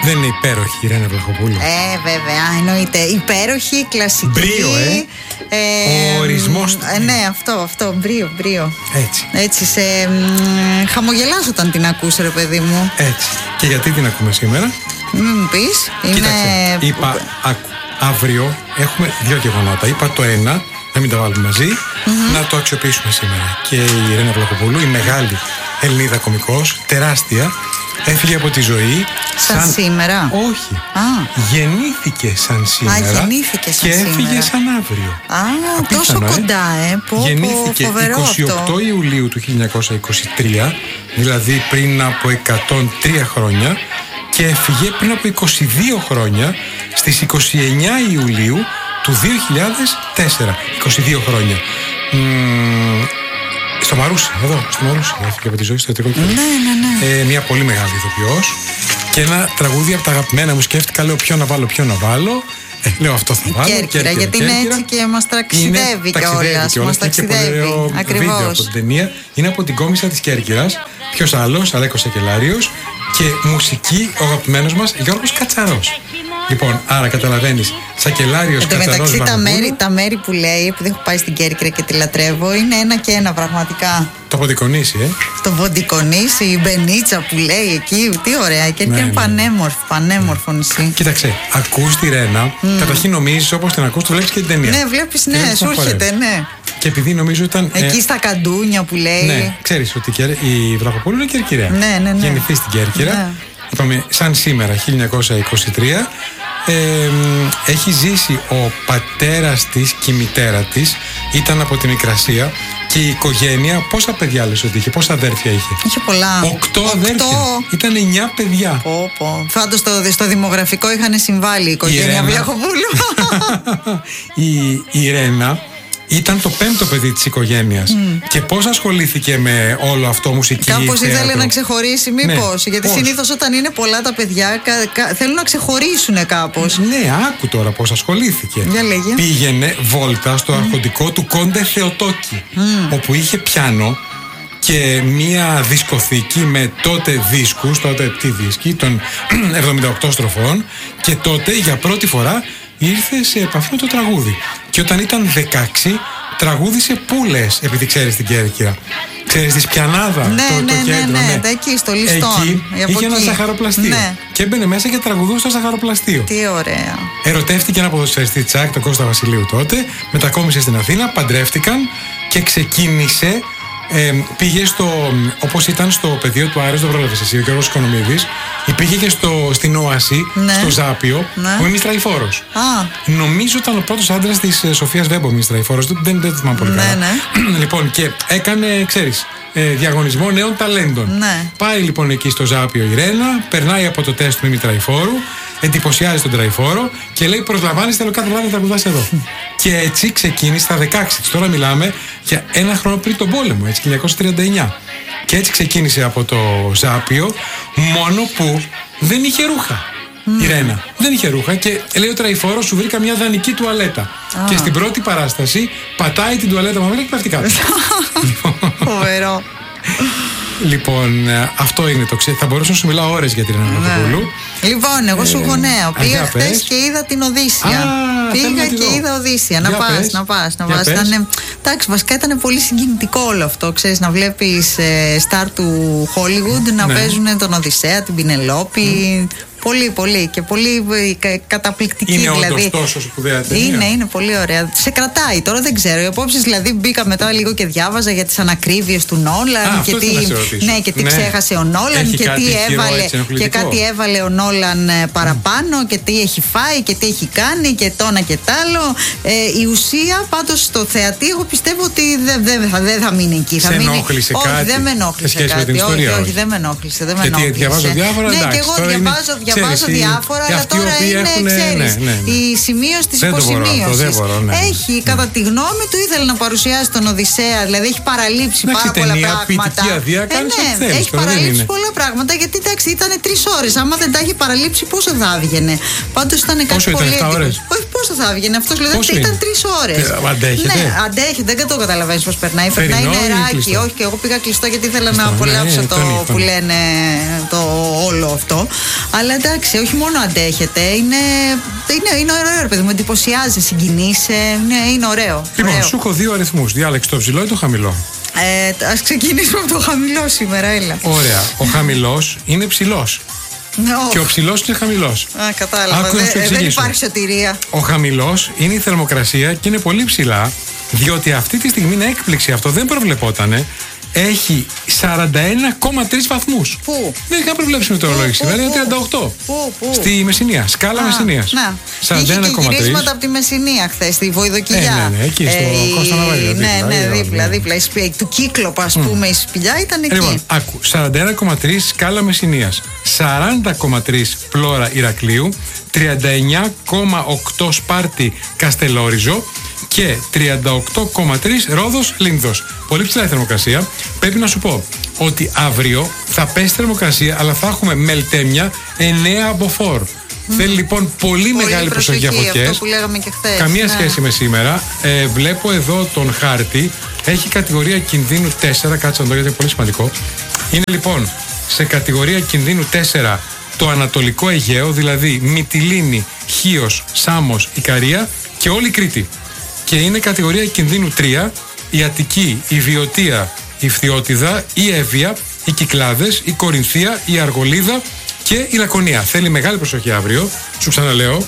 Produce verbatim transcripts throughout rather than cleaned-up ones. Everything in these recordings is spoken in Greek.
Δεν είναι υπέροχη η Ρένα Βλαχοπούλου? Ε, βέβαια, εννοείται. Υπέροχη, κλασική. Μπρίο, ε. ε Ο ορισμός του. Ε, ναι, αυτό, αυτό. Μπρίο, μπρίο. Έτσι. Έτσι, σε μ, χαμογελάς όταν την ακούς, ρε παιδί μου. Έτσι. Και γιατί την ακούμε σήμερα? Μην μου πεις. Κοίταξε, Είναι... είπα α, αύριο έχουμε δύο γεγονότα. Είπα το ένα, να μην τα βάλουμε μαζί, mm-hmm. να το αξιοποιήσουμε σήμερα. Και η Ρένα Βλαχοπούλου, η μεγάλη Ελληνίδα κωμικός, τεράστια, έφυγε από τη ζωή σαν, σαν... σήμερα. Όχι. Α. Γεννήθηκε σαν σήμερα. Α, γεννήθηκε σαν και σήμερα. έφυγε σαν αύριο. Α, απίθανο, τόσο ε? κοντά, ε. Πω, γεννήθηκε πω, εικοστή ογδόη αυτό. Ιουλίου του χίλια εννιακόσια είκοσι τρία, δηλαδή πριν από εκατόν τρία χρόνια, και έφυγε πριν από είκοσι δύο χρόνια, στις εικοστή ένατη Ιουλίου του δύο χιλιάδες τέσσερα. είκοσι δύο χρόνια. Μ, στο Μαρούσι, εδώ, στο Μαρούσι έφυγε από τη ζωή στο ιατρικό κέντρο. Ναι, ναι, ναι. Ε, μια πολύ μεγάλη ηθοποιός. Και ένα τραγούδι από τα αγαπημένα μου. Σκέφτηκα, λέω, ποιο να βάλω, ποιο να βάλω. Ε, λέω, αυτό θα βάλω. Κέρκυρα, Κέρκυρα, γιατί είναι έτσι και μας ταξιδεύει κιόλας. Μας ταξιδεύει. Ακριβώς. Βίντεο από την ταινία. Είναι από την κόμισσα της Κέρκυρας. Ποιος άλλος? Αλέκος Σακελάριος. Και μουσική ο αγαπημένος μας Γιώργος Κατσαρός. Λοιπόν, άρα καταλαβαίνεις, Σακελάριος, Κατσαρός, μεταξύ τα μέρη, τα μέρη που λέει, επειδή έχω πάει στην Κέρκυρα και τη λατρεύω, είναι ένα και ένα πραγματικά. Το Βοντικονήσι, ε. Το Βοντικονήσι, η Μπενίτσα που λέει εκεί, τι ωραία. Η Κέρκυρα ναι, είναι ναι. πανέμορφο, πανέμορφο ναι. νησί. Κοίταξε, ακούς τη Ρένα, mm. καταρχήν νομίζεις όπως την ακούς, το βλέπεις και την ταινία. Ναι, βλέπεις, ναι, σου έρχεται, ναι. Και επειδή νομίζω ήταν. Εκεί ε, στα καντούνια που λέει. Ναι, ξέρεις ότι η Βλαχοπούλου είναι Κερκυραία. Ναι, ναι, ναι. Γεννηθεί στην Κέρκυρα. Ναι. Είπαμε, σαν σήμερα, χίλια εννιακόσια είκοσι τρία. Ε, έχει ζήσει ο πατέρας της και η μητέρα της. Ήταν από τη Μικρασία. Και η οικογένεια, πόσα παιδιά λες ότι είχε, πόσα αδέρφια είχε? Είχε πολλά. Οκτώ αδέρφια. Ήταν εννιά παιδιά. Πω, πω. Φάντος στο, στο δημογραφικό είχαν συμβάλει η οικογένεια Βλαχοπούλου. η, η Ρένα ήταν το πέμπτο παιδί της οικογένειας. Mm. Και πώς ασχολήθηκε με όλο αυτό, μουσική? Κάπως ήθελε να ξεχωρίσει, μήπως? Ναι. Γιατί συνήθως όταν είναι πολλά τα παιδιά κα, κα, θέλουν να ξεχωρίσουν κάπως. Ναι, άκου τώρα πώς ασχολήθηκε. Για λέγε. Πήγαινε βόλτα στο mm. αρχοντικό του Κόντε Θεοτόκη, mm. όπου είχε πιάνο και μία δισκοθήκη με τότε δίσκους, τότε επτή δίσκοι των εβδομήντα οκτώ στροφών, και τότε για πρώτη φορά ήρθε σε επαφή με το τραγούδι. Και όταν ήταν δεκαέξι, τραγούδισε πούλες, επειδή ξέρεις την Κέρκυρα. Ξέρεις τη Σπιανάδα, ναι, το, ναι, το κέντρο. Ναι, ναι, ναι. Εκεί στο Λιστόν. Εκεί είχε εκεί. ένα ζαχαροπλαστείο. Ναι. Και έμπαινε μέσα και τραγουδούσε στο ζαχαροπλαστείο. Τι ωραία. Ερωτεύτηκε ένα ποδοσφαιριστή Τσάκ, τον Κώστα Βασιλείου τότε. Μετακόμισε στην Αθήνα, παντρεύτηκαν και ξεκίνησε. Ε, πήγε στο, όπως ήταν στο πεδίο του Άρης, το πρόλαβες εσύ, ο Γιώργος Οικονομίδης, πήγε και στο, στην Όαση, ναι. στο Ζάπιο, ναι. ο ημιστραϊφόρος. Νομίζω ήταν ο πρώτος άντρας της Σοφίας Βέμπο, ο ημιστραϊφόρος, δεν, δεν, δεν θυμάμαι πολύ καλά. Ναι, ναι. Λοιπόν, και έκανε, ξέρεις, ε, διαγωνισμό νέων ταλέντων. Ναι. Πάει λοιπόν εκεί στο Ζάπιο η Ρένα, περνάει από το τεστ του ημιστραϊφόρου, εντυπωσιάζει τον τραϊφόρο και λέει: προσλαμβάνεις, θέλω κάθε βράδυ να τραγουδάς εδώ. Και έτσι ξεκίνησε στα δεκαέξι της. Τώρα μιλάμε για ένα χρόνο πριν τον πόλεμο, έτσι, χίλια εννιακόσια τριάντα εννιά. Και έτσι ξεκίνησε από το Ζάπιο, μόνο που δεν είχε ρούχα. Mm. Η Ρένα δεν είχε ρούχα και λέει ο τραϊφόρος: σου βρήκα μια δανεική τουαλέτα. Ah. Και στην πρώτη παράσταση πατάει την τουαλέτα μαμίλα και πέφτει κάτω. Φοβερό. Λοιπόν, αυτό είναι το ξέρω. Θα μπορούσα να σου μιλάω ώρες για την Ρένα Βλαχοπούλου. Λοιπόν, εγώ σου έχω νέο. Πήγα χθες και είδα την Οδύσσια. Πήγα και είδα Οδύσσια. Να πας, να πας, να πας. Εντάξει, βασικά ήταν πολύ συγκινητικό όλο αυτό. Ξέρεις, να βλέπεις στάρ του Hollywood να παίζουν τον Οδυσσέα, την Πινελόπη. Πολύ, πολύ και πολύ καταπληκτική. Είναι δηλαδή. όντως τόσο σπουδαία ταινία. Είναι, είναι πολύ ωραία. Σε κρατάει, τώρα δεν ξέρω. Οι απόψεις δηλαδή μπήκα μετά λίγο και διάβαζα για τις ανακρίβειες του Νόλαν. Και τι, ναι, και τι ναι. ξέχασε ο Νόλαν. Έχει και τι έβαλε. Και κάτι έβαλε ο Νόλαν παραπάνω. Mm. Και τι έχει φάει και τι έχει κάνει και το ένα και τ' άλλο. Ε, η ουσία πάντως στο θεατή, εγώ πιστεύω ότι δεν δε, θα, δε θα μείνει εκεί. Σε θα μείνει... ενόχλησε όχι, κάτι. Όχι, δεν με ενόχλησε κάτι. Όχι, όχι, δεν με ενόχλησε. Δεν με γιατί ενόχλησε. διαβάζω διάφορα. Ναι, εντάξει, και εγώ διαβάζω, διαβάζω ξέρεις, διάφορα, αλλά τώρα είναι, έχουν, ξέρεις, ναι, ναι, ναι. η σημείωση της υποσημείωσης. Ναι. Έχει, ναι. κατά τη γνώμη του, ήθελε να παρουσιάσει τον Οδυσσέα, δηλαδή έχει παραλείψει ναι, πάρα πολλά ταινία, πράγματα. Αδεία, ε, ναι, θέλεις, έχει παραλείψει πολλά πράγματα, γιατί εντάξει, ήταν τρεις ώρες. Άμα δεν τα έχει παραλείψει, πόσο θα έβγαινε. Πάντως ήταν κάτι πόσο πολύ έντυπο. Όχι, πόσο θα έβγαινε. Αυτός λέει ήταν τρεις ώρες. Αντέχετε. Ναι, αντέχετε, δεν το καταλαβαίνεις πώς περνάει. Περνάει νεράκι. Όχι, και εγώ πήγα κλειστό γιατί ήθελα να απολαύσω το που λένε το όλο αυτό. Αλλά εντάξει, όχι μόνο αντέχετε, είναι, είναι, είναι ωραίο, ρε παιδί μου, εντυπωσιάζει, συγκινείσαι, είναι, είναι ωραίο. Λοιπόν, ωραίο. σου έχω δύο αριθμούς. Διάλεξε το ψηλό ή το χαμηλό. Ε, ας ξεκινήσουμε από το χαμηλό σήμερα, έλα. Ωραία. Ο χαμηλός είναι ψηλός. No. Και ο ψηλός είναι χαμηλός. Α, κατάλαβα. Δε, ε, δεν υπάρχει σωτηρία. Ο χαμηλός είναι η θερμοκρασία και είναι πολύ ψηλά, διότι αυτή τη στιγμή είναι έκπληξη, αυτό δεν προβλεπότανε. Έχει σαράντα ένα κόμμα τρεις βαθμούς. Πού? Δεν είχα προβλέψει με το ρολόι σήμερα, είναι τριάντα οκτώ. Πού, πού? Στη Μεσσηνία, σκάλα Μεσσηνίας. Ναι. σαράντα ένα κόμμα τρεις. Είχε και γυρίσματα από τη Μεσσηνία χθες, στη Βοηδοκυλιά. Ε, ναι, ναι, εκεί στο ε, Κώστα Ναβαρίου. Ναι, ναι, δίπλα, δίπλα. Του Κύκλοπα, ας πούμε, η σπηλιά ήταν εκεί. Λοιπόν, άκου, σαράντα ένα κόμμα τρεις σκάλα Μεσσηνίας, σαράντα κόμμα τρεις Πλώρα Ηρακλείου, τριάντα εννιά κόμμα οκτώ Σπάρτη Καστελόριζο και τριάντα οκτώ κόμμα τρεις Ρόδος Λίνδος. Πολύ ψηλά η θερμοκρασία. Πρέπει να σου πω ότι αύριο θα πέσει θερμοκρασία, αλλά θα έχουμε μελτέμια εννέα μποφόρ. Mm. Θέλει λοιπόν πολύ, πολύ μεγάλη προσοχή για φωτιές. Αυτό που λέγαμε και χθες. Καμία ναι. σχέση με σήμερα. Ε, βλέπω εδώ τον χάρτη. Έχει κατηγορία κινδύνου τέσσερα. Κάτσε να το γιατί είναι πολύ σημαντικό. Είναι λοιπόν σε κατηγορία κινδύνου τέσσερα το Ανατολικό Αιγαίο, δηλαδή Μυτιλήνη, Χίος, Σάμος, Ικαρία και όλη η Κρήτη. Και είναι κατηγορία κινδύνου τρία η Αττική, η Βιωτία, η Φθιώτιδα, η Εύβοια, οι Κυκλάδες, η Κορινθία, η Αργολίδα και η Λακωνία. Θέλει μεγάλη προσοχή αύριο, σου ξαναλέω.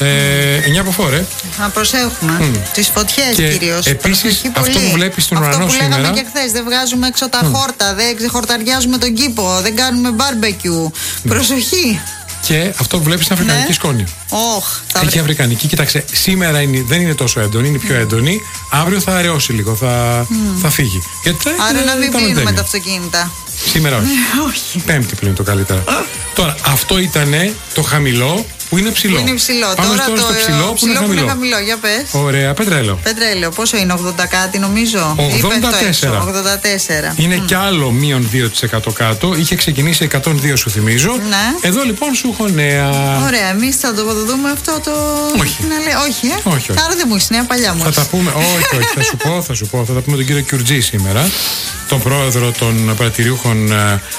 Ε, εννιά από φόρε. Να προσέχουμε. Mm. Τις φωτιές κυρίως. Επίσης, αυτό που βλέπεις στον ουρανό σήμερα. Αυτό που λέγαμε και χθες. Δεν βγάζουμε έξω τα mm. χόρτα, δεν ξεχορταριάζουμε τον κήπο, δεν κάνουμε μπάρμπεκιου. Mm. Προσοχή. Και αυτό που βλέπεις είναι αφρικανική ναι. σκόνη. Oh, Έχει αφρικανική. Κοίταξε, σήμερα είναι, δεν είναι τόσο έντονη, είναι πιο mm. έντονη. Αύριο θα αραιώσει λίγο, θα, mm. θα φύγει. Γιατί θα Άρα να μην πλύνουμε τα αυτοκίνητα. Σήμερα όχι. όχι. Πέμπτη πλύνει το καλύτερα. Τώρα, αυτό ήταν το χαμηλό που είναι ψηλό. Που είναι ψηλό. Πάμε τώρα στο, το στο ψηλό, που, ψηλό είναι που είναι χαμηλό. Για πες. Ωραία, πετρέλαιο. Πετρέλαιο, πόσο είναι, ογδόντα κάτι νομίζω. ογδόντα τέσσερα. ογδόντα τέσσερα. Είναι mm. κι άλλο μείον δύο τοις εκατό κάτω. Είχε ξεκινήσει εκατόν δύο, σου θυμίζω. Ναι. Εδώ λοιπόν σου έχω νέα. Ωραία, εμείς θα το δούμε αυτό το. Όχι. Να όχι, ε. όχι, όχι. Άρα δεν μου είσαι νέα, παλιά μου. Θα τα πούμε. όχι, όχι, θα σου πω, θα σου πω. Θα τα πούμε τον κύριο Κιουρτζή σήμερα, τον πρόεδρο των πρατηριούχων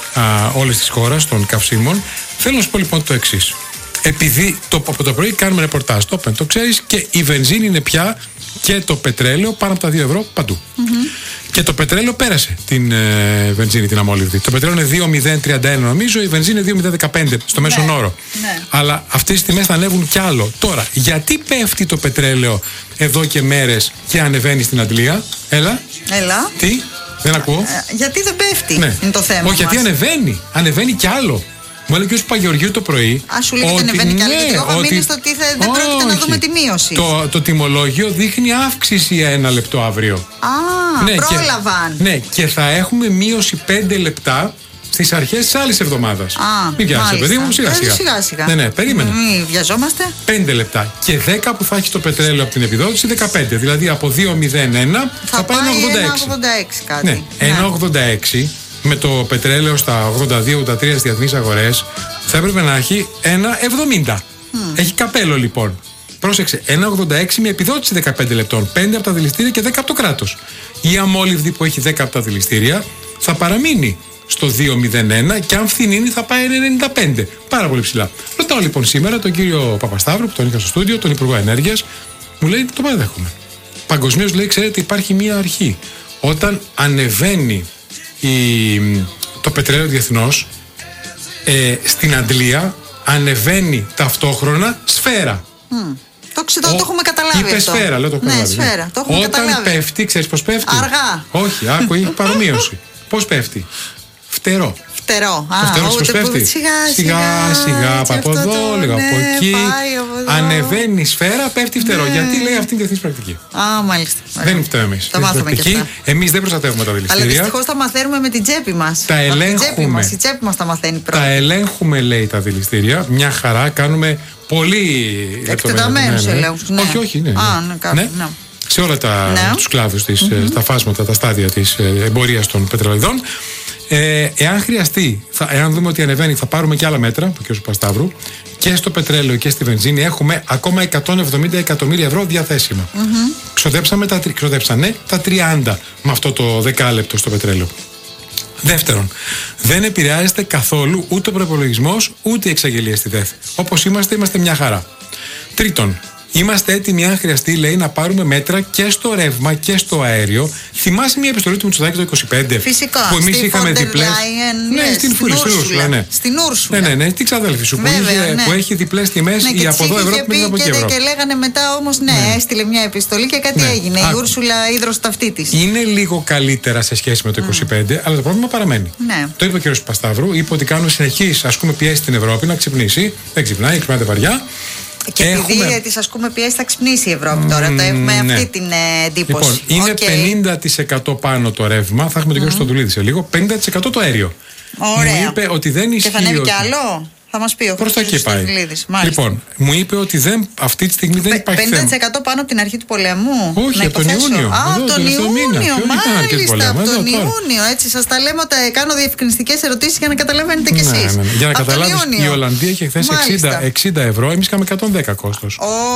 όλη τη χώρα, των καυσίμων. Θέλω να σου πω λοιπόν το εξής. Επειδή το, από το πρωί κάνουμε ρεπορτάζ, το, το ξέρεις, και η βενζίνη είναι πια και το πετρέλαιο πάνω από τα δύο ευρώ παντού. Mm-hmm. Και το πετρέλαιο πέρασε την ε, βενζίνη, την αμόλυβδη. Το πετρέλαιο είναι δύο μηδέν τριάντα ένα νομίζω, η βενζίνη είναι δύο μηδέν δεκαπέντε στο μέσον ναι. όρο. Ναι. Αλλά αυτές τις τιμές θα ανέβουν κι άλλο. Τώρα, γιατί πέφτει το πετρέλαιο εδώ και μέρες και ανεβαίνει στην Αντλία? Έλα. Έλα. Τι, δεν ακούω. Ε, γιατί δεν πέφτει, ναι. είναι το θέμα. Όχι, γιατί μας. ανεβαίνει. Ανεβαίνει κι άλλο. Μου έλεγε ο κ. Παγεωργίου το πρωί. Α, σου λέει ότι ανεβαίνει κι άλλο. Γιατί εγώ είχα μείνει στο ότι θα, δεν όχι. πρόκειται να δούμε τη μείωση. Το, το τιμολόγιο δείχνει αύξηση ένα λεπτό αύριο. Α, ναι, πρόλαβαν. Και, ναι, και θα έχουμε μείωση πέντε λεπτά στις αρχές της άλλης εβδομάδας. Α, μην πιάσαι, παιδί μου, σιγά σιγά. σιγά, σιγά. Ναι, ναι, περίμενε. Μην βιαζόμαστε. πέντε λεπτά. Και δέκα που θα έχει το πετρέλαιο από την επιδότηση, δεκαπέντε. Δηλαδή από δύο μηδέν ένα θα, θα πάει ένα ογδόντα έξι. Κάτι. Ναι, ένα ογδόντα έξι. Με το πετρέλαιο στα ογδόντα δύο ογδόντα τρία στις διεθνείς αγορές θα έπρεπε να έχει ένα εβδομήντα. Mm. Έχει καπέλο λοιπόν. Πρόσεξε, ένα ογδόντα έξι με επιδότηση δεκαπέντε λεπτών, πέντε από τα δηληστήρια και δέκα από το κράτος. Η αμόλυβδη που έχει δέκα από τα δηληστήρια θα παραμείνει στο δύο μηδέν ένα και αν φθηνίνει θα πάει ενενήντα πέντε. Πάρα πολύ ψηλά. Ρωτάω λοιπόν σήμερα τον κύριο Παπασταύρου που τον είχα στο στούντιο, τον Υπουργό Ενέργειας, μου λέει το παραδέχομαι. Παγκοσμίως λέει, ξέρετε, υπάρχει μία αρχή. Όταν ανεβαίνει Η, το πετρέλαιο διεθνώς ε, στην Αντλία ανεβαίνει ταυτόχρονα σφαίρα. Mm. Το, το, το έχουμε καταλάβει. Είπε αυτό. Σφαίρα, λέω το ναι, καταλάβει. Σφαίρα, το έχουμε Όταν καταλάβει. πέφτει, ξέρεις πώς πέφτει? Αργά. Όχι, άκου, έχει παρομοίωση. Πώς πέφτει? Φτερό. Φτερό. Το φτερό πώς πέφτει? Σιγά, σιγά, σιγά, από εδώ, το, λίγο ναι, από εκεί. Από ανεβαίνει σφαίρα, πέφτει φτερό. Ναι. Γιατί λέει αυτή η διεθνής πρακτική. Α, μάλιστα. Δεν είναι αυτό εμείς. Τα μάθαμε και αυτά. Εμείς δεν προστατεύουμε τα δηληστήρια. Αλλά δυστυχώς τα μαθαίνουμε με την τσέπη μας. Τα ελέγχουμε. Η τσέπη μας τα μαθαίνει πρώτα. Τα ελέγχουμε, λέει, τα δηληστήρια. Μια χαρά, κάνουμε πολύ εκτεταμένους ναι, ναι. ελέγχους. Ναι. Όχι, όχι, ναι. Α, ναι, κάπου, ναι. ναι. Σε όλα τα, ναι. τους κλάδους, της, mm-hmm. στα φάσματα, τα στάδια της εμπορίας των πετρελαιοδών. Ε, εάν χρειαστεί, θα, εάν δούμε ότι ανεβαίνει, θα πάρουμε και άλλα μέτρα, το κ. Πασταύρου, και στο πετρέλαιο και στη βενζίνη έχουμε ακόμα εκατόν εβδομήντα εκατομμύρια ευρώ διαθέσιμα. Mm-hmm. Ξοδέψαμε τα, ξοδέψανε τα τριάντα με αυτό το δεκάλεπτο στο πετρέλαιο. Δεύτερον, δεν επηρεάζεται καθόλου ούτε ο προϋπολογισμός ούτε η εξαγγελία στη ΔΕΘ. Όπως είμαστε, είμαστε μια χαρά. Τρίτον, είμαστε έτοιμοι, αν χρειαστεί, λέει, να πάρουμε μέτρα και στο ρεύμα και στο αέριο. Θυμάσαι μια επιστολή του Μητσοτάκη το είκοσι πέντε. Φυσικά. Που εμείς είχαμε διπλές. Ναι, ναι, στην Φούλη, στην Ούρσουλα. Ναι. Στην Ούρσουλα. Ναι, ναι, ναι, τι ξαδέλφη σου. Βέβαια, που, είχε, ναι. που έχει διπλές τιμές, ναι, η από εδώ Ευρώπη με την από εκεί Ευρώπη. Και λέγανε μετά όμως, ναι, ναι, έστειλε μια επιστολή και κάτι ναι. έγινε. Α, η Ούρσουλα ίδρωσε ταυτή της. Είναι λίγο καλύτερα σε σχέση με το είκοσι πέντε, mm. αλλά το πρόβλημα παραμένει. Ναι. Το είπε ο κ. Πασταύρου, είπε ότι κάνουν συνεχείς, ας πούμε, πιέσει στην Ευρώπη να ξυπνήσει. Δεν ξυπνάει, ξυπνάται βαριά. Και επειδή έχουμε... της ασκούμε πιέσει θα ξυπνήσει η Ευρώπη τώρα, mm, το έχουμε ναι. αυτή την ε, εντύπωση. Λοιπόν, είναι okay. πενήντα τοις εκατό πάνω το ρεύμα, θα έχουμε τον κύριο mm. Στοδουλίδη σε λίγο, πενήντα τοις εκατό το αέριο. Ωραία. Μου είπε ότι δεν ισχύει. Και θα ανέβει ότι... κι άλλο. Θα μας πει ο προς τα εκεί πάει. Λοιπόν, μου είπε ότι δεν, αυτή τη στιγμή δεν υπάρχει πενήντα τοις εκατό πάνω από την αρχή του πολέμου. Όχι, από τον Ιούνιο. Α, από τον Ιούνιο, μάλιστα. Από τον τώρα. Ιούνιο. Έτσι, σας τα λέμε, κάνω διευκρινιστικές ερωτήσεις για να καταλαβαίνετε κι εσείς. Ναι, ναι, ναι. Για να καταλάβεις, η Ολλανδία είχε χθες εξήντα ευρώ, εμείς είχαμε εκατόν δέκα κόστος.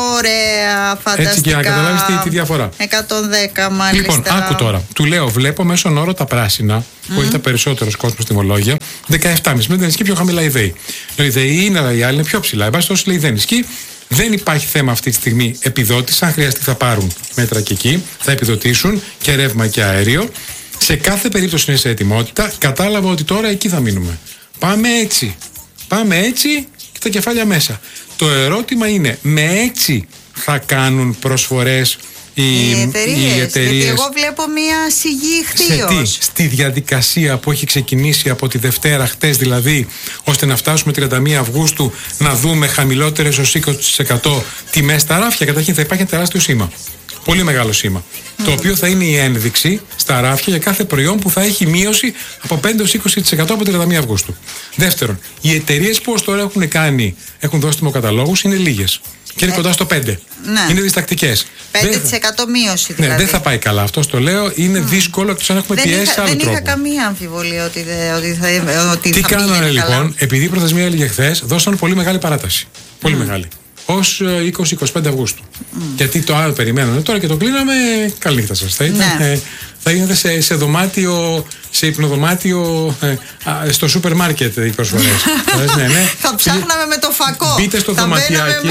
Ωραία, φανταστικά. Έτσι, για να καταλάβεις τη, τη διαφορά. εκατόν δέκα, μάλιστα. Λοιπόν, άκου τώρα. Του λέω, βλέπω μέσον όρο τα πράσινα, που έχει τα περισσότερο κόσμο τιμολόγια, δεκαεπτά κόμμα πέντε. Δεν ισχύει πιο χαμηλά η ΔΕΗ. Η ΔΕΗ είναι, αλλά η άλλη είναι πιο ψηλά. Εν πάση περιπτώσει, λέει δεν ισχύει. Δεν υπάρχει θέμα αυτή τη στιγμή επιδότηση. Αν χρειαστεί, θα πάρουν μέτρα και εκεί. Θα επιδοτήσουν και ρεύμα και αέριο. Σε κάθε περίπτωση είναι σε ετοιμότητα. Κατάλαβα ότι τώρα εκεί θα μείνουμε. Πάμε έτσι. Πάμε έτσι και τα κεφάλια μέσα. Το ερώτημα είναι, με έτσι θα κάνουν προσφορές οι, οι εταιρείες? Οι εταιρείες. Γιατί εγώ βλέπω μια σιγή χτίος. Σε τι? Στη διαδικασία που έχει ξεκινήσει από τη Δευτέρα, χτες δηλαδή, ώστε να φτάσουμε τριάντα μία Αυγούστου να δούμε χαμηλότερες ως είκοσι τοις εκατό τιμές στα ράφια. Καταρχήν θα υπάρχει ένα τεράστιο σήμα. Πολύ μεγάλο σήμα. Mm. Το οποίο θα είναι η ένδειξη στα ράφια για κάθε προϊόν που θα έχει μείωση από πέντε έως είκοσι τοις εκατό από τριάντα μία Αυγούστου. Δεύτερον, οι εταιρείες που ως τώρα έχουν κάνει, έχουν δώσει τιμοκαταλόγους είναι λίγες. Και είναι κοντά στο πέντε. Ναι. Είναι διστακτικές. πέντε τοις εκατό μείωση δηλαδή. Ναι, δεν θα πάει καλά. Αυτό το λέω. Είναι mm. δύσκολο εκτός αν έχουμε δεν πιέσει είχα, άλλο δεν τρόπο. Δεν είχα καμία αμφιβολία ότι, δε, ότι θα, ότι Τι θα κάνανε λοιπόν, καλά. επειδή η προθεσμία έλεγε χθες, δώσαν πολύ μεγάλη παράταση. Πολύ mm. μεγάλη. Ως είκοσι με είκοσι πέντε Αυγούστου. Mm. Γιατί το άλλο περιμένανε τώρα και το κλείναμε. Καλή νύχτα σας. Θα, ήταν, ναι. ε, θα γίνετε σε, σε δωμάτιο, σε υπνοδωμάτιο, ε, α, στο σούπερ μάρκετ οι προσφορές. ναι, ναι. Θα ψάχναμε με το φακό. Μπείτε στο θα δωματιάκι.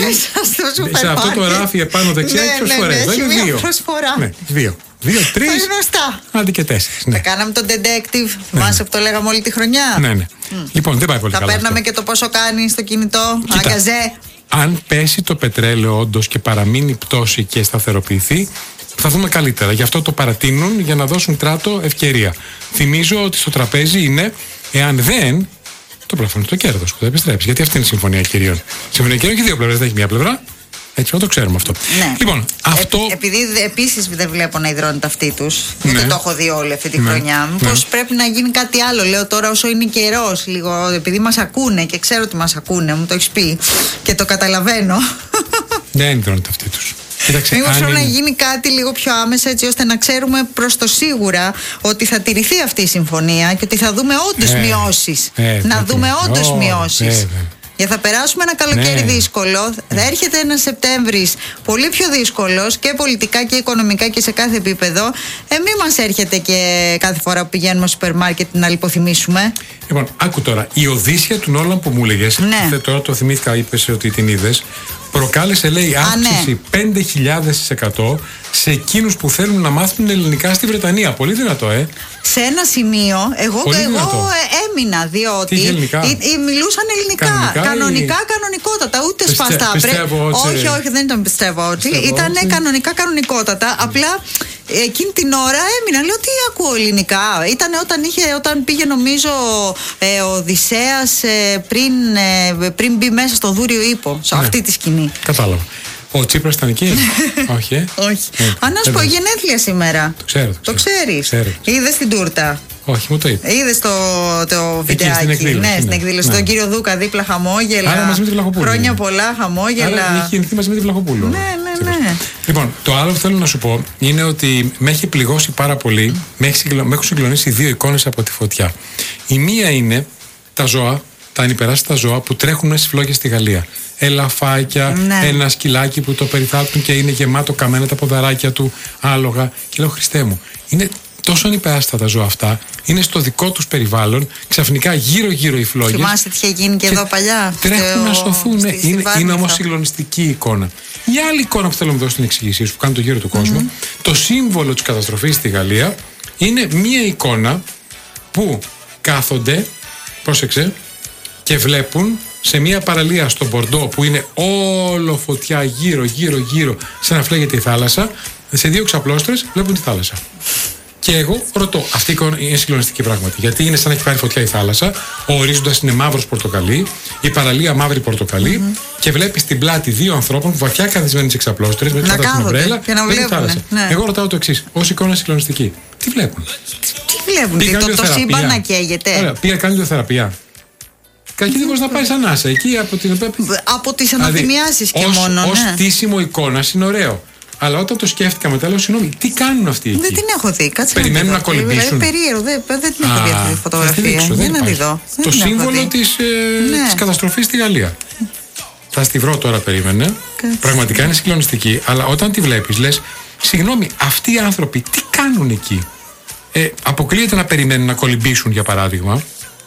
Σε αυτό το ράφι επάνω δεξιά έχει προσφορές. Ναι, ναι, δύο. Προσφορά. Ναι, δύο. Δύο, τρεις. Γνωστά. Άντε και τέσσερις. Ναι. Θα κάναμε τον detective. Θυμάσαι ναι. που το λέγαμε όλη τη χρονιά. Ναι, ναι. Mm. Λοιπόν, δεν πάει πολύ θα καλά. Θα παίρναμε αυτό. Και το πόσο κάνει στο κινητό. Αγκαζέ. Αν πέσει το πετρέλαιο όντως και παραμείνει πτώση και σταθεροποιηθεί, θα δούμε καλύτερα. Γι' αυτό το παρατείνουν για να δώσουν τράτο ευκαιρία. Θυμίζω ότι στο τραπέζι είναι, εάν δεν, το πλαφόν το κέρδος που θα επιστρέψει. Γιατί αυτή είναι η συμφωνία κυρίων. Η συμφωνία κυρίων έχει δύο πλευρές, δεν έχει μία πλευρά. Έτσι, να το ξέρουμε αυτό. Ναι. Λοιπόν, αυτό... Ε, επειδή επίσης δεν βλέπω να υδρώνεται αυτή τους, ναι. δεν το έχω δει όλη αυτή τη ναι. χρονιά. Μήπως ναι. πρέπει να γίνει κάτι άλλο. Λέω τώρα, όσο είναι καιρός, λίγο, επειδή μας ακούνε και ξέρω ότι μας ακούνε, μου το έχεις πει και το καταλαβαίνω. Δεν υδρώνεται αυτή τους. Μήπως πρέπει είναι... να γίνει κάτι λίγο πιο άμεσα, έτσι ώστε να ξέρουμε προς το σίγουρα ότι θα τηρηθεί αυτή η συμφωνία και ότι θα δούμε όντως ε, μειώσεις. Ε, να ε, δούμε ε, όντως ε, μειώσεις. Ε, ε. Γιατί θα περάσουμε ένα καλοκαίρι ναι. δύσκολο. Θα έρχεται ένας Σεπτέμβρης πολύ πιο δύσκολος και πολιτικά και οικονομικά και σε κάθε επίπεδο. Ε, μην μας έρχεται και κάθε φορά που πηγαίνουμε στο σούπερ μάρκετ να λιποθυμίσουμε. Λοιπόν, άκου τώρα. Η Οδύσσια του Νόλαν που μου έλεγες, ναι. τώρα το θυμήθηκα, είπες ότι την είδες, προκάλεσε, λέει, αύξηση ναι. πέντε χιλιάδες τοις εκατό σε εκείνους που θέλουν να μάθουν ελληνικά στη Βρετανία. Πολύ δυνατό, ε. Σε ένα σημείο, εγώ, εγώ έμεινα, διότι μιλούσαν ελληνικά. Κανονικά, κανονικά ή... κανονικότατα, ούτε Πιστε, σπαστά. Πιστεύω ότι... Όχι, όχι, δεν τον πιστεύω ότι. Ήταν κανονικά κανονικότατα. Mm. Απλά εκείνη την ώρα έμεινα. Λέω, τι ακούω ελληνικά. Ήταν όταν, είχε, όταν πήγε, νομίζω, ε, ο Οδυσσέας ε, πριν, ε, πριν μπει μέσα στο Δούριο Ύπο, σε αυτή ναι. τη σκηνή. Κατάλαβα. Ο Τσίπρας ήταν εκεί. Όχι. Ε? Όχι. Αν να σου πω, γενέθλια σήμερα. Το ξέρω. Το ξέρεις. Είδες την τούρτα. Όχι, μου το είπε. Είδες το, το βιντεάκι. Στην εκδήλωση. Ναι, στην εκδήλωση. Ναι. Τον κύριο Δούκα δίπλα, χαμόγελα. Άρα μαζί με τη Βλαχοπούλου. Χρόνια πολλά, χαμόγελα. Άρα έχει γεννηθεί μαζί με τη Βλαχοπούλου. Ναι, ναι, ναι. Λοιπόν, το άλλο που θέλω να σου πω είναι ότι με έχει πληγώσει πάρα πολύ. Με έχουν συγκλονίσει δύο εικόνες από τη φωτιά. Η μία είναι τα ζώα, τα ανυπεράσιτα ζώα που τρέχουν στις φλόγες στη Γαλλία. Ελαφάκια, ναι. ένα σκυλάκι που το περιθάλπτουν και είναι γεμάτο καμένα τα ποδαράκια του, άλογα. Και λέω, Χριστέ μου, είναι τόσο ανυπεράσπιστα τα ζώα αυτά, είναι στο δικό τους περιβάλλον, ξαφνικά γύρω-γύρω οι φλόγες. Θυμάστε τι είχε γίνει και, και εδώ παλιά. Τρέχουν στο... να σωθούν. Στη, είναι στη είναι όμως συγκλονιστική εικόνα. Η άλλη εικόνα που θέλω να μου δώσω στην εξηγησία σου, που κάνει το γύρο του κόσμου, mm-hmm. το σύμβολο της καταστροφής στη Γαλλία είναι μία εικόνα που κάθονται, πρόσεξε, και βλέπουν σε μια παραλία στο Μπορντό που είναι όλο φωτιά γύρω γύρω γύρω σαν να φλέγεται η θάλασσα, σε δύο ξαπλώστρες βλέπουν τη θάλασσα. Και εγώ ρωτώ, αυτή η εικόνα είναι συγκλονιστική πράγματι, γιατί είναι σαν να έχει πάρει φωτιά η θάλασσα, ο ορίζοντας είναι μαύρος πορτοκαλί, η παραλία μαύρη πορτοκαλί, mm-hmm. και βλέπεις την πλάτη δύο ανθρώπων βαθιά καθισμένοι σε ξαπλώστρες με την ομπρέλα και να βλέπουν τη θάλασσα. Ναι. Εγώ ρωτάω το εξής, ως εικόνα συγκλονιστική, τι βλέπουν? Τι βλέπουν, το, το σύμπαν να καίγεται. Ωραία, πήγα κάνει ιδιοθεραπεία. Κακή να πάρει ανάσα εκεί από την. Από τις αναθυμιάσεις και ως, μόνο. Ως ναι. στήσιμο εικόνα είναι ωραίο. Αλλά όταν το σκέφτηκα μετά, λέω συγγνώμη, τι κάνουν αυτοί εκεί? Δεν την έχω δει. Κάτσε περιμένουν να, να κολυμπήσουν. Είναι περίεργο. Δεν, δεν την έχω δει αυτή τη φωτογραφία. Δεν, δεν να τη δω. Το δεν σύμβολο της, ε, ναι. της καταστροφής στη Γαλλία. Θα στη βρω τώρα, περίμενε. Κάτσε. Πραγματικά είναι συγκλονιστική. Αλλά όταν τη βλέπεις, λες, συγγνώμη, αυτοί οι άνθρωποι τι κάνουν εκεί? Ε, αποκλείεται να περιμένουν να κολυμπήσουν, για παράδειγμα,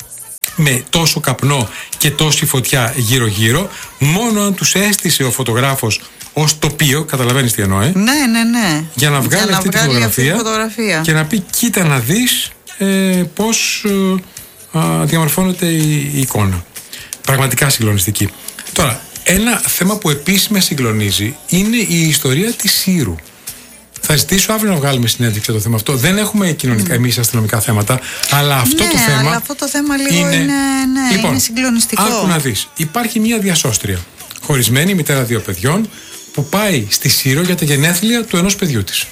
με τόσο καπνό και τόση φωτιά γύρω-γύρω, μόνο αν τους έστησε ο φωτογράφος ως τοπίο, καταλαβαίνεις τι εννοώ, ε? Ναι, ναι, ναι. Για να βγάλει, για αυτή, να βγάλει τη αυτή τη φωτογραφία και να πει, κοίτα να δεις ε, πώς ε, α, διαμορφώνεται η, η εικόνα. Πραγματικά συγκλονιστική. Τώρα, ένα θέμα που επίσης με συγκλονίζει είναι η ιστορία της Σύρου. Θα ζητήσω αύριο να βγάλουμε συνέντευξη για το θέμα αυτό. Δεν έχουμε κοινωνικά mm. εμείς αστυνομικά θέματα, αλλά αυτό ναι, το θέμα. Αλλά αυτό το θέμα λίγο είναι, είναι, ναι, λοιπόν, είναι συγκλονιστικό. Άκου να δεις. Υπάρχει μια διασώστρια, χωρισμένη, μητέρα δύο παιδιών, που πάει στη Σύρο για τα γενέθλια του ενός παιδιού της.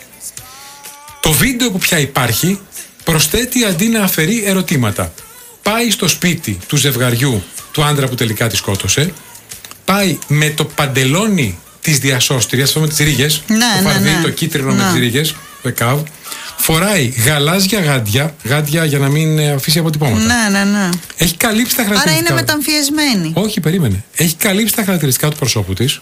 Το βίντεο που πια υπάρχει προσθέτει αντί να αφαιρεί ερωτήματα. Πάει στο σπίτι του ζευγαριού του άντρα που τελικά τη σκότωσε. Πάει με το παντελόνι της διασώστριας, αυτό με τις ρίγες, ναι, το φαρδί, ναι, ναι. το κίτρινο ναι. με τις ρίγες, το εκάβ. Φοράει γαλάζια γάντια, γάντια για να μην αφήσει αποτυπώματα. Ναι, ναι, ναι. Έχει καλύψει τα χαρακτηριστικά. Άρα είναι μεταμφιεσμένη. Όχι, περίμενε. Έχει καλύψει τα χαρακτηριστικά του προσώπου της.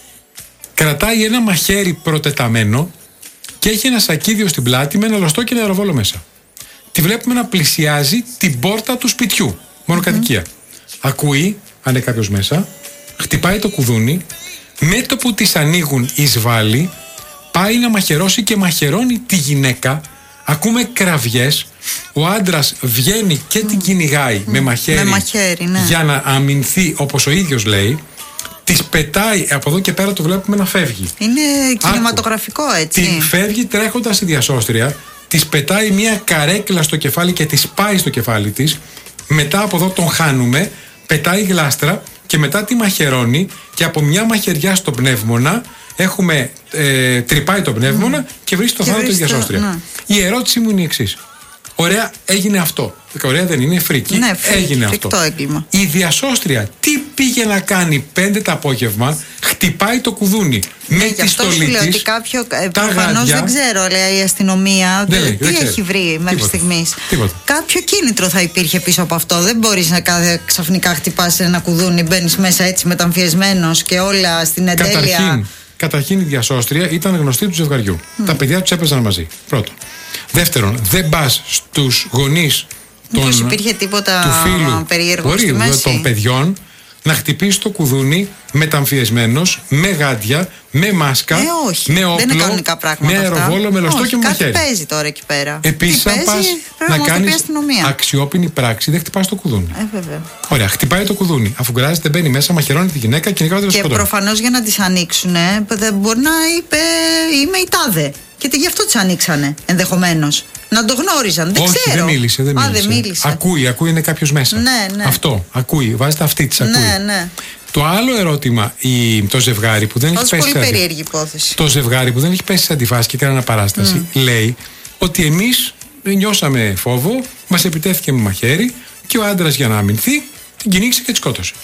Κρατάει ένα μαχαίρι προτεταμένο και έχει ένα σακίδιο στην πλάτη με ένα λωστό και ένα αεροβόλο μέσα. Τη βλέπουμε να πλησιάζει την πόρτα του σπιτιού. Μονοκατοικία. Mm-hmm. Ακούει, αν είναι κάποιος μέσα, χτυπάει το κουδούνι. Με το που της ανοίγουν εισβάλλει, πάει να μαχαιρώσει και μαχαιρώνει τη γυναίκα. Ακούμε κραυγές. Ο άντρας βγαίνει και την κυνηγάει mm. με μαχαίρι, με μαχαίρι ναι. για να αμυνθεί, όπως ο ίδιος λέει. Της πετάει, από εδώ και πέρα το βλέπουμε να φεύγει. Είναι κινηματογραφικό. Άκου, έτσι. Την φεύγει τρέχοντας στη διασώστρια, της πετάει μια καρέκλα στο κεφάλι και της πάει στο κεφάλι της. Μετά από εδώ τον χάνουμε, πετάει γλάστρα και μετά τη μαχαιρώνει και από μια μαχαιριά στο πνεύμονα έχουμε ε, τρυπάει το πνεύμονα mm. και βρίσκει το θάνατο τη διασώστρια. Ναι. Η ερώτηση μου είναι η εξής. Ωραία, έγινε αυτό. Ωραία, δεν είναι φρίκι. Ναι, φρίκι, έγινε αυτό. Έγκλημα. Η διασώστρια τι πήγε να κάνει πέντε το απόγευμα, χτυπάει το κουδούνι ναι, με τη στολή της. Λέω ότι κάποιο. Προφανώς δεν ξέρω, λέει η αστυνομία. Δεν, τι δεν έχει βρει μέχρι στιγμής. Τίποτα. Κάποιο κίνητρο θα υπήρχε πίσω από αυτό. Δεν μπορείς να κάθε, ξαφνικά χτυπάς ένα κουδούνι, μπαίνεις μέσα έτσι μεταμφιεσμένος και όλα στην εντέλεια. Καταρχήν, καταρχήν η διασώστρια ήταν γνωστή του ζευγαριού. Mm. Τα παιδιά τους έπαιζαν μαζί. Πρώτον. Δεύτερον, δεν πας στους γονείς των, υπήρχε τίποτα του φίλου περίεργο στη μέση των παιδιών να χτυπήσει το κουδούνι μεταμφιεσμένος, με γάντια, με μάσκα, ε, όχι. με όπλο, δεν είναι κανονικά πράγματα με αεροβόλο, με λωστό και με μαχαίρι. Κάτι παίζει τώρα εκεί πέρα. Επίσης, αν πας να κάνεις αξιόπινη πράξη, δεν χτυπάς το κουδούνι. Ε, βέβαια. Ωραία, χτυπάει το κουδούνι. Αφού γκράζεται, μπαίνει μέσα, μαχαιρώνει τη γυναίκα και νικάει το Και προφανώς για να τις ανοίξουν, μπορεί να είπε είμαι η τάδε. Και γι' αυτό τις ανοίξανε ενδεχομένως. Να το γνώριζαν. Δεν Όχι, ξέρω. δεν μίλησε. Δεν Α, μίλησε. δεν μίλησε. Ακούει, ακούει, είναι κάποιος μέσα. Ναι, ναι. Αυτό, ακούει. Βάζει τα αυτή της, ακούει. Ναι, ναι. Το άλλο ερώτημα, η, το ζευγάρι που δεν έχει πέσει. Πολύ περίεργη υπόθεση. Το ζευγάρι που δεν έχει πέσει σε αντιφάση και έκανε αναπαράσταση, mm. λέει ότι εμείς νιώσαμε φόβο, μας επιτέθηκε με μαχαίρι και ο άντρας για να αμυνθεί την κυνήγησε και τη σκότωσε.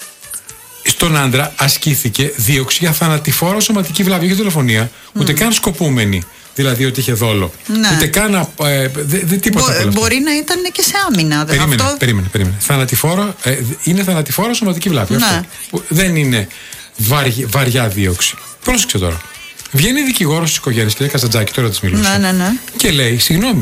Στον άντρα ασκήθηκε δίωξη για θανατηφόρο σωματική βλάβη, όχι δολοφονία, mm. ούτε καν σκοπούμενη. Δηλαδή ότι είχε δόλο. Ναι. Ούτε καν. Ε, δε, δε, τίποτα Μπο, μπορεί να ήταν και σε άμυνα. Περίμενε, αυτό... περίμενε, περίμενε. Θανατηφόρο, ε, είναι θανατηφόρο σωματική βλάβη. Ναι. Αυτό. Που δεν είναι βαριά, βαριά δίωξη. Πρόσεξε τώρα. Βγαίνει δικηγόρος της οικογένειας, κυρία Καζαντζάκη, τώρα της μιλούσα. Ναι, ναι, ναι. Και λέει: συγγνώμη,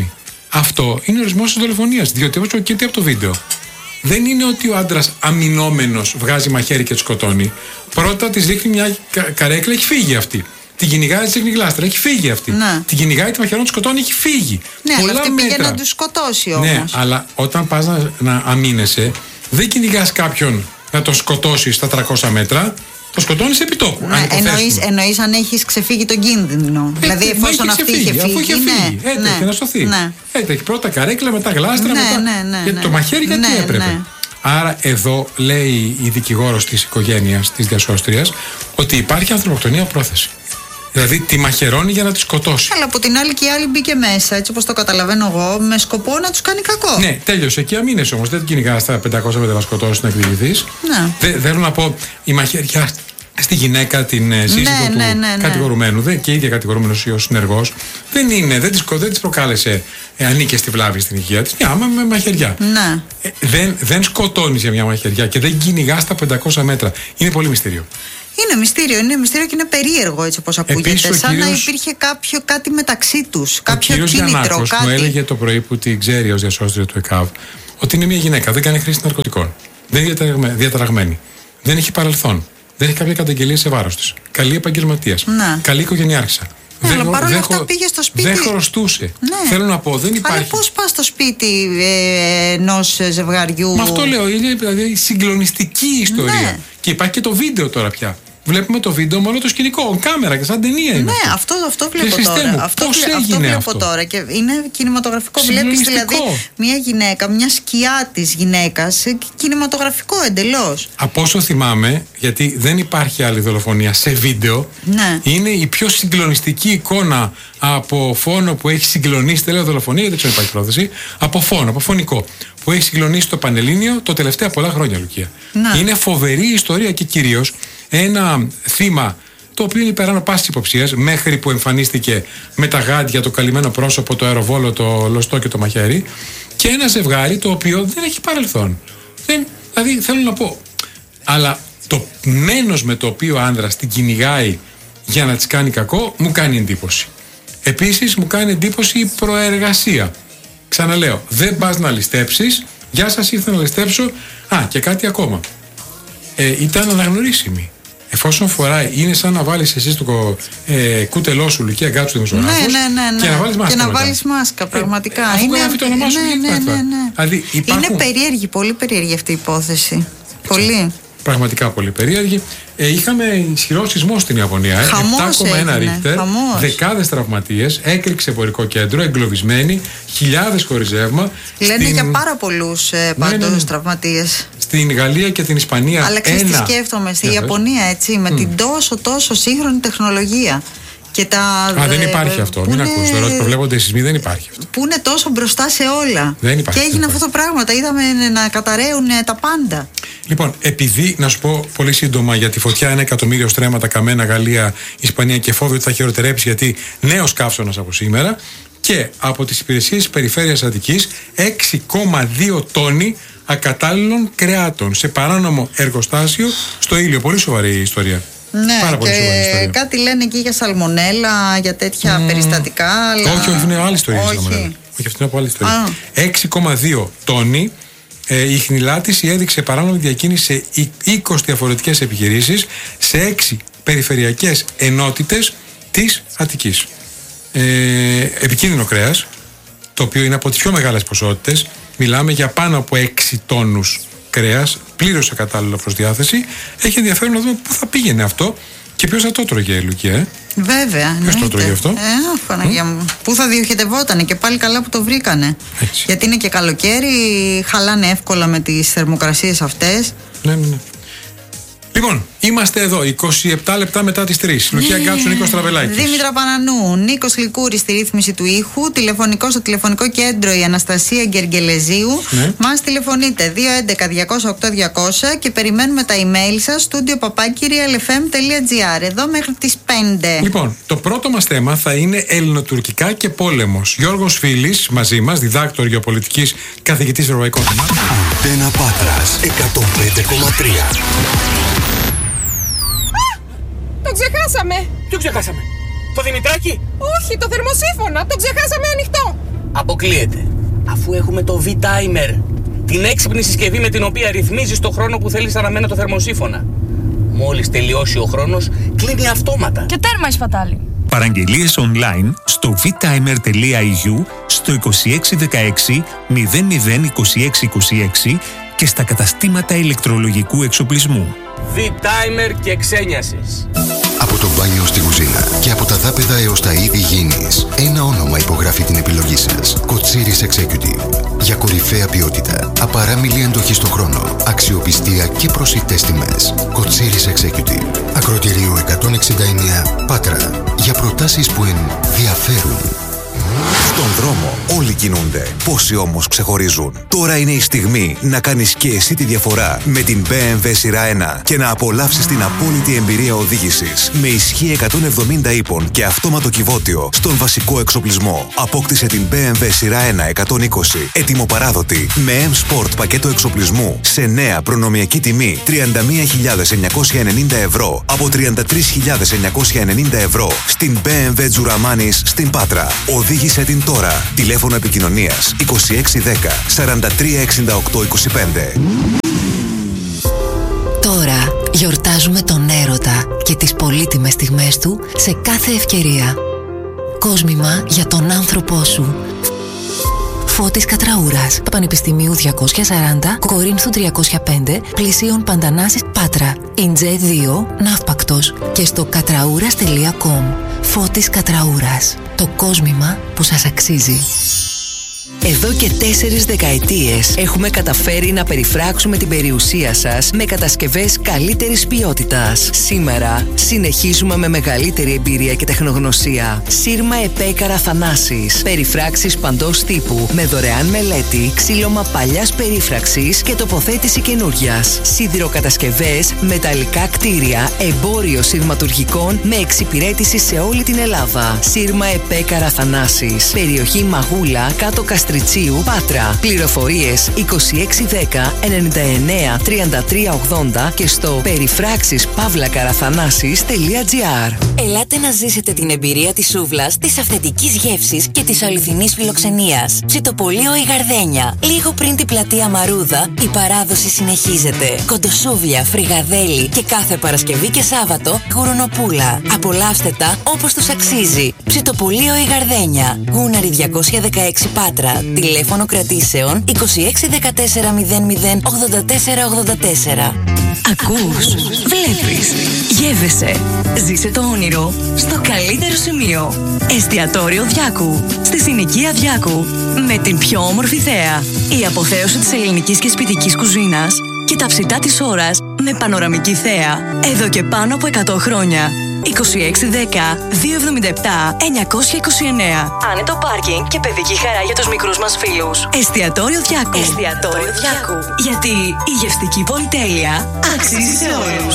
Αυτό είναι ορισμός της δολοφονίας, διότι όπως προκύπτει από το βίντεο, δεν είναι ότι ο άντρας αμυνόμενος βγάζει μαχαίρι και τη σκοτώνει. Πρώτα της δείχνει μια κα- καρέκλα, έχει φύγει αυτή. Την κυνηγάει, τη ρίχνει γλάστρα, έχει φύγει αυτή. Ναι. Την κυνηγάει, τη μαχαιρών, τη σκοτώνει, έχει φύγει. Ναι, Πολλά αλλά αυτή μέτρα. πήγε να του σκοτώσει όμως. Ναι, αλλά όταν πας να, να αμήνεσαι, δεν κυνηγάς κάποιον να τον σκοτώσει στα τριακόσια μέτρα. Το σκοτώνεις επί τόπου. Ναι, εννοείς, εννοείς αν έχεις ξεφύγει τον κίνδυνο. Ε, δηλαδή, εφόσον αυτή είχε φύγει. Αφού είχε ναι, φύγει, έτρεχε ναι, να σωθεί. Ναι. Έτρεχε πρώτα καρέκλα, μετά γλάστρα, Ναι, μετά. ναι, ναι, και ναι. το μαχαίρι γιατί Ναι, έπρεπε. ναι. Άρα, εδώ λέει η δικηγόρος της οικογένειας, της διασώστριας, ότι υπάρχει ανθρωποκτονία πρόθεση. Δηλαδή, τη μαχαιρώνει για να τη σκοτώσει. Αλλά από την άλλη και η άλλη μπήκε μέσα, έτσι όπως το καταλαβαίνω εγώ, με σκοπό να τους κάνει κακό. Ναι, τέλειωσε. Εκεί αμήνεσαι όμως. Δεν την κυνηγάς στα πεντακόσια μέτρα να σκοτώσεις, να εκδηληθείς. Ναι. Δεν θέλω να πω η μαχαιριά στη γυναίκα, την ε, σύζυγο Ναι, του ναι, ναι, ναι. κατηγορουμένου, δεν, και η ίδια κατηγορούμενος ή ο συνεργός, δεν είναι, δεν της, δεν της προκάλεσε ε, ανίκεστη βλάβη στην υγεία της. Μια άμα με μαχαιριά. Ναι. Ε, δεν, δεν σκοτώνεις για μια μαχαιριά και δεν κυνηγάς στα πεντακόσια μέτρα. Είναι πολύ μυστήριο. Είναι μυστήριο, είναι μυστήριο και είναι περίεργο έτσι όπως ακούγεται. Επίσης, σαν κύριος, να υπήρχε κάποιο, κάτι μεταξύ τους, κάποιο ο κύριος κίνητρο. Γιαννάκος Κάτι... μου έλεγε το πρωί που την ξέρει ως διασώστρια του ΕΚΑΒ ότι είναι μια γυναίκα, δεν κάνει χρήση ναρκωτικών. Δεν είναι διαταραγμένη. Δεν έχει παρελθόν. Δεν έχει κάποια καταγγελία σε βάρος της. Καλή επαγγελματίας. Ναι. Καλή οικογενειάρχησα. Ναι, αλλά παρόλα δεν, αυτά χω... πήγε στο σπίτι. Δεν χρωστούσε. Ναι. Θέλω να πω, δεν υπάρχει. Αλλά πώς πας στο σπίτι ε, ενός ζευγαριού. Μα αυτό λέω, είναι δηλαδή συγκλονιστική ιστορία. Ναι. Και υπάρχει και το βίντεο τώρα πια. Βλέπουμε το βίντεο με όλο το σκηνικό, κάμερα και σαν ταινία είναι. Ναι, αυτό, αυτό, αυτό βλέπω Χριστέ τώρα. μου, αυτό, πώς βλέ, έγινε αυτό βλέπω αυτό? τώρα. Και είναι κινηματογραφικό. Βλέπεις δηλαδή μια γυναίκα, μια σκιά της γυναίκας, κινηματογραφικό εντελώς. Από όσο θυμάμαι, γιατί δεν υπάρχει άλλη δολοφονία σε βίντεο, Ναι. είναι η πιο συγκλονιστική εικόνα από φόνο που έχει συγκλονίσει. Δεν λέω δολοφονία, γιατί δεν ξέρω υπάρχει πρόθεση. Από φόνο, από φωνικό. Που έχει συγκλονίσει το Πανελλήνιο το τελευταία πολλά χρόνια, Λουκία. Ναι. Είναι φοβερή ιστορία και κυρίως ένα θύμα το οποίο είναι υπεράνω πάσης υποψίας, μέχρι που εμφανίστηκε με τα γάντια, το καλυμμένο πρόσωπο, το αεροβόλο, το λωστό και το μαχαίρι, και ένα ζευγάρι το οποίο δεν έχει παρελθόν. Δεν, δηλαδή θέλω να πω, αλλά το μένος με το οποίο ο άνδρας την κυνηγάει για να της κάνει κακό μου κάνει εντύπωση. Επίσης μου κάνει εντύπωση η προεργασία. Ξαναλέω, δεν πας να ληστέψεις. Γεια σας, ήρθα να ληστέψω. Α, και κάτι ακόμα. Ε, ήταν αναγνωρίσιμη. Εφόσον φοράει, είναι σαν να βάλεις εσύ το ε, κούτελό σου, Λουκία Γκάτσου, δημοσιογράφος, ναι, ναι, ναι, ναι. και να βάλεις μάσκα. Και να μετά. βάλεις μάσκα, πραγματικά. Ε, αφού είναι γράφει το όνομά σου, ναι, γιατί ναι, αυτά. ναι, ναι. Δηλαδή, υπάρχουν... Είναι περίεργη, πολύ περίεργη αυτή η υπόθεση. Πολύ. Πραγματικά πολύ περίεργη. Ε, είχαμε ισχυρό σεισμό στην Ιαπωνία. Χαμός επτά κόμμα ένα έγινε, ρίχτερ, χαμός. δεκάδες τραυματίες, έκρηξε εμπορικό κέντρο, εγκλωβισμένοι, χιλιάδες χωρίς ρεύμα. Λένε στην... για πάρα πολλούς ε, πάντως ναι, ναι, ναι. τραυματίες. Στην Γαλλία και την Ισπανία. Αλλά ξέρεις τι σκέφτομαι, στη Ιαπωνία, έτσι, με mm. την τόσο τόσο σύγχρονη τεχνολογία. Και τα, Α, δεν υπάρχει αυτό. Μην είναι... ακούς τώρα ότι προβλέπονται οι σεισμοί, δεν υπάρχει αυτό. Που είναι τόσο μπροστά σε όλα. Δεν υπάρχει. Και έγινε αυτό το πράγμα. Τα είδαμε να καταραίουν τα πάντα. Λοιπόν, επειδή, να σου πω πολύ σύντομα για τη φωτιά, ένα εκατομμύριο στρέμματα καμένα, Γαλλία, Ισπανία, και φόβοι ότι θα χειροτερέψει γιατί νέος καύσωνας από σήμερα. Και από τις υπηρεσίες της Περιφέρειας Αττικής έξι κόμμα δύο τόνοι ακατάλληλων κρεάτων σε παράνομο εργοστάσιο στο Ήλιο. Πολύ σοβαρή η ιστορία. Ναι, πάρα πολύ σοβαρή ιστορία. Κάτι λένε εκεί για σαλμονέλα, για τέτοια mm. περιστατικά. Αλλά... Όχι, όχι, είναι άλλη ιστορία. Όχι. Όχι, όχι, αυτή είναι από άλλη ιστορία. έξι κόμμα δύο τόνοι. Ε, η χνηλάτιση έδειξε παράνομη διακίνηση σε είκοσι διαφορετικές επιχειρήσεις σε έξι περιφερειακές ενότητες της Αττικής. Ε, επικίνδυνο κρέας, το οποίο είναι από τις πιο μεγάλες ποσότητες. Μιλάμε για πάνω από έξι τόνους κρέας, πλήρως ακατάλληλο προς διάθεση. Έχει ενδιαφέρον να δούμε πού θα πήγαινε αυτό και ποιος θα το τρώγε, Λουκία. Ε? Βέβαια. Ποιος το τρώγε αυτό? Ε, Παναγία μου. Πού θα διοχετευότανε, και πάλι καλά που το βρήκανε. Έτσι. Γιατί είναι και καλοκαίρι, χαλάνε εύκολα με τις θερμοκρασίες αυτές. Ναι, ναι, ναι. Λοιπόν, είμαστε εδώ, είκοσι επτά λεπτά μετά τις τρεις. Λουκία Γκάτσου, Νίκος Τραβελάκης. Δήμητρα Πανανού, Νίκος Λικούρης στη ρύθμιση του ήχου. Τηλεφωνικό στο τηλεφωνικό κέντρο η Αναστασία Γκεργελεζίου. Ναι. Μας τηλεφωνείτε δύο έντεκα διακόσια οκτώ διακόσια και περιμένουμε τα email σας στούντιο παπάκυρι ελ εφ εμ τελεία τζι άρ. Εδώ μέχρι τις πέντε. Λοιπόν, το πρώτο μας θέμα θα είναι ελληνοτουρκικά και πόλεμος. Γιώργος Φίλης μαζί μας, διδάκτορ γεωπολιτικής, καθηγητής ευρωπαϊκών θεμάτων. Αντένα Πάτρας εκατόν πέντε κόμμα τρία. Το ξεχάσαμε! Ποιο ξεχάσαμε? Το Δημητράκι? Όχι, το θερμοσύφωνα! Το ξεχάσαμε ανοιχτό! Αποκλείεται. Αφού έχουμε το V-Timer, την έξυπνη συσκευή με την οποία ρυθμίζεις το χρόνο που θέλεις αναμένα το θερμοσύφωνα. Μόλις τελειώσει ο χρόνος, κλείνει αυτόματα. Και τέρμα η σπατάλη. Παραγγελίες online στο vtimer τελεία e u, στο είκοσι έξι δεκαέξι μηδέν μηδέν είκοσι έξι είκοσι έξι και στα καταστήματα ηλεκτρολογικού εξοπλισμού. V-Timer και ξένιασης. Από το μπάνιο στη κουζίνα και από τα δάπεδα έως τα είδη γήινης, ένα όνομα υπογράφει την επιλογή σας. Κοτσίρις Executive. Για κορυφαία ποιότητα, απαράμιλη αντοχή στο χρόνο, αξιοπιστία και προσιτές τιμές. Κοτσίρις Executive. Ακροτηρίου εκατόν εξήντα εννέα Πάτρα. Για προτάσεις που ενδιαφέρουν. Στον δρόμο όλοι κινούνται. Πόσοι όμως ξεχωρίζουν. Τώρα είναι η στιγμή να κάνεις και εσύ τη διαφορά με την μπι εμ ντάμπλιου σειρά ένα και να απολαύσεις την απόλυτη εμπειρία οδήγησης. Με ισχύ εκατόν εβδομήντα ύπων και αυτόματο κυβότιο στον βασικό εξοπλισμό. Απόκτησε την μπι εμ ντάμπλιου σειρά ένα εκατόν είκοσι έτοιμο-παράδοτη με M-Sport πακέτο εξοπλισμού σε νέα προνομιακή τιμή τριάντα μία χιλιάδες εννιακόσια ενενήντα ευρώ από τριάντα τρεις χιλιάδες εννιακόσια ενενήντα ευρώ στην μπι εμ ντάμπλιου Τζουραμάνης στην Πάτρα. Οδήγησε την τώρα. Τηλέφωνο επικοινωνίας είκοσι έξι δέκα σαράντα τρία εξήντα οκτώ είκοσι πέντε. Τώρα γιορτάζουμε τον έρωτα και τις πολύτιμες στιγμές του σε κάθε ευκαιρία. Κόσμημα για τον άνθρωπό σου. Φώτης Κατραούρας, Πανεπιστημίου διακόσια σαράντα, Κορίνθου τριακόσια πέντε, Πλησίων Παντανάσης, Πάτρα. Ιντζέ δύο, Ναύπακτος και στο κατραούρας τελεία κομ. Φώτης Κατραούρας. Το κόσμημα που σας αξίζει. Εδώ και τέσσερις δεκαετίες έχουμε καταφέρει να περιφράξουμε την περιουσία σας με κατασκευές καλύτερης ποιότητας. Σήμερα συνεχίζουμε με μεγαλύτερη εμπειρία και τεχνογνωσία. Σύρμα Επέκαρα Θανάσης. Περιφράξεις παντός τύπου με δωρεάν μελέτη, ξύλωμα παλιάς περίφραξης και τοποθέτηση καινούριας. Σιδηροκατασκευές, μεταλλικά κτίρια, εμπόριο σειρματουργικών με εξυπηρέτηση σε όλη την Ελλάδα. Σύρμα Επέκαρα Θανάσης. Περιοχή Μαγούλα, κάτω Καστριτσίου, Πάτρα. Πληροφορίες είκοσι έξι δέκα ενενήντα εννέα τριάντα τρία ογδόντα και στο περιφράξεις παύλα καραθανάσης τελεία τζι άρ. Ελάτε να ζήσετε την εμπειρία της σούβλας, της αυθεντικής γεύσης και της αληθινής φιλοξενίας. Ψητοπολείο η Γαρδένια. Λίγο πριν την πλατεία Μαρούδα, η παράδοση συνεχίζεται. Κοντοσούβλια, φρυγαδέλι και κάθε Παρασκευή και Σάββατο γουρνοπούλα. Απολαύστε τα όπως τους αξίζει. Ψητοπολείο η Γαρδένια. Γούναρη διακόσια δεκαέξι Πάτρα. Τηλέφωνο κρατήσεων είκοσι έξι δεκατέσσερα μηδέν μηδέν ογδόντα τέσσερα ογδόντα τέσσερα. Ακούς, βλέπεις, γεύεσαι. Ζήσε το όνειρο στο καλύτερο σημείο. Εστιατόριο Διάκου, στη συνοικία Διάκου. Με την πιο όμορφη θέα. Η αποθέωση της ελληνικής και σπιτικής κουζίνας και τα ψητά της ώρας με πανοραμική θέα. Εδώ και πάνω από εκατό χρόνια. είκοσι έξι δέκα διακόσια εβδομήντα επτά εννιακόσια είκοσι εννέα. Άνετο πάρκινγκ και παιδική χαρά για τους μικρούς μας φίλους. Εστιατόριο Διάκου. Εστιατόριο Διάκου. Γιατί η γευστική πολυτέλεια αξίζει σε όλους.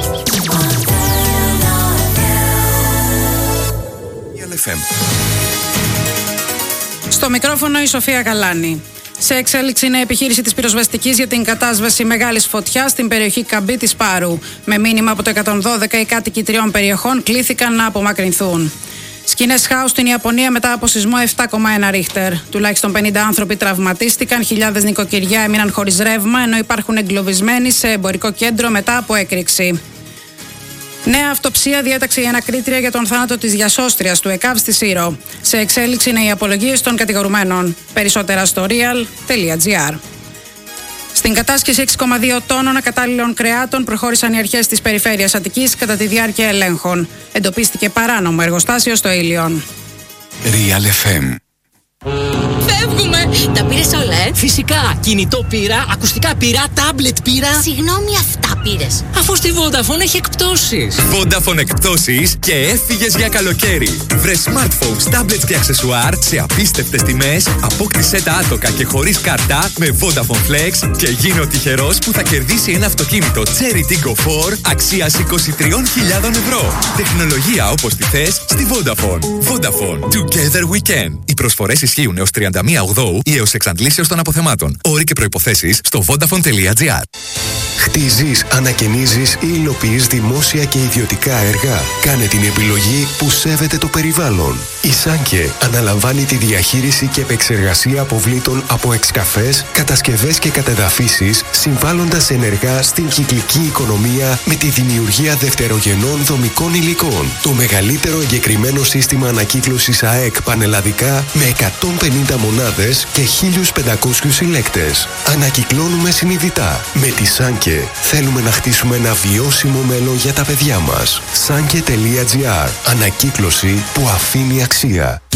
Στο μικρόφωνο η Σοφία Γαλάνη. Σε εξέλιξη είναι επιχείρηση της πυροσβεστικής για την κατάσβεση μεγάλης φωτιάς στην περιοχή Καμπή της Πάρου. Με μήνυμα από το εκατόν δώδεκα, οι κάτοικοι τριών περιοχών κλήθηκαν να απομακρυνθούν. Σκηνές χάους στην Ιαπωνία μετά από σεισμό επτά κόμμα ένα ρίχτερ. Τουλάχιστον πενήντα άνθρωποι τραυματίστηκαν, χιλιάδες νοικοκυριά έμειναν χωρίς ρεύμα, ενώ υπάρχουν εγκλωβισμένοι σε εμπορικό κέντρο μετά από έκρηξη. Νέα αυτοψία διέταξε η ανακρίτρια για τον θάνατο της διασώστριας του ΕΚΑΒ στη Σύρο. Σε εξέλιξη είναι οι απολογίες των κατηγορουμένων. Περισσότερα στο real τελεία τζι άρ. Στην κατάσχεση έξι κόμμα δύο τόνων ακατάλληλων κρεάτων προχώρησαν οι αρχές της περιφέρειας Αττικής κατά τη διάρκεια ελέγχων. Εντοπίστηκε παράνομο εργοστάσιο στο Ήλιον. Real εφ εμ. Φεύγουμε! Τα πήρες όλα, ε? Φυσικά! Κινητό πήρα, ακουστικά πήρα, τάμπλετ πήρα. Συγγνώμη, αυτά πήρες. Αφού στη Vodafone έχει εκπτώσεις. Vodafone εκπτώσεις και έφυγες για καλοκαίρι. Βρε smartphones, tablets και αξεσουάρ σε απίστευτες τιμές. Απόκτησέ τα άτοκα και χωρίς κάρτα με Vodafone Flex και γίνε ο τυχερός που θα κερδίσει ένα αυτοκίνητο Cherry Tiggo φορ αξίας είκοσι τρεις χιλιάδες ευρώ. Τεχνολογία όπως τη θες στη Vodafone. Vodafone. Together we can. Οι προσφορές ισχύουν έως τριάντα μία Οκτωβρίου ή έως εξαντλήσεως των αποθεμάτων. Όροι και προϋποθέσεις στο vodafone τελεία τζι άρ. Χτίζεις, ανακαινίζεις ή υλοποιείς δημόσια και ιδιωτικά έργα. Κάνε την επιλογή που σέβεται το περιβάλλον. Η Σάνκε αναλαμβάνει τη διαχείριση και επεξεργασία αποβλήτων από εξκαφές, κατασκευές και κατεδαφίσεις, συμβάλλοντας ενεργά στην κυκλική οικονομία με τη δημιουργία δευτερογενών δομικών υλικών. Το μεγαλύτερο εγκεκριμένο σύστημα ανακύκλωσης ΑΕΚ πανελλαδικά με εκατόν πενήντα μονάδες και χίλιους πεντακόσιους συλλέκτες. Ανακυκλώνουμε συνειδητά. Με τη Σάνκε θέλουμε να χτίσουμε ένα βιώσιμο μέλλον για τα παιδιά μας. Sanke τελεία τζι άρ. Ανακύκλωση που αφήνει αξία.